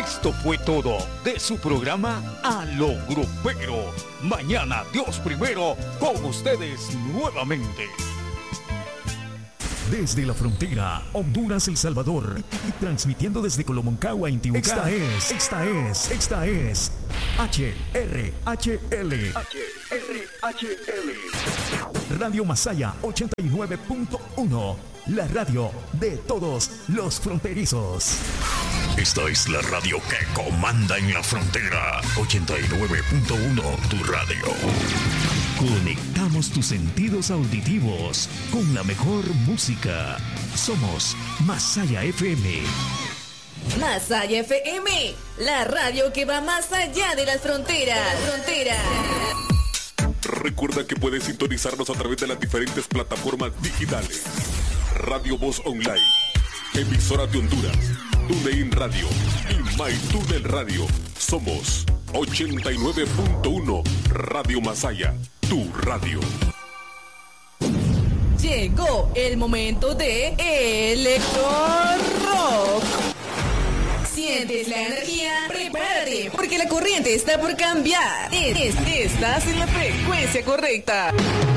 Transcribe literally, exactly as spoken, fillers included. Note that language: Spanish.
Esto fue todo de su programa A lo Grupero. Mañana, Dios primero, con ustedes nuevamente. Desde la frontera, Honduras, El Salvador, y transmitiendo desde Colomoncagua, Intibucá. Esta es, esta es, esta es H R H L. H R H L. Radio Masaya ochenta y nueve punto uno. La radio de todos los fronterizos. Esta es la radio que comanda en la frontera. ochenta y nueve punto uno, tu radio. Conectamos tus sentidos auditivos con la mejor música. Somos Masaya F M. Masaya F M, la radio que va más allá de las fronteras. Fronteras. Recuerda que puedes sintonizarnos a través de las diferentes plataformas digitales. Radio Voz Online, emisora de Honduras, TuneIn Radio y MyTuner Radio. Somos ochenta y nueve punto uno Radio Masaya, tu radio. Llegó el momento de Electro Rock. ¿Sientes la energía? Prepárate, porque la corriente está por cambiar. Es, estás en la frecuencia correcta.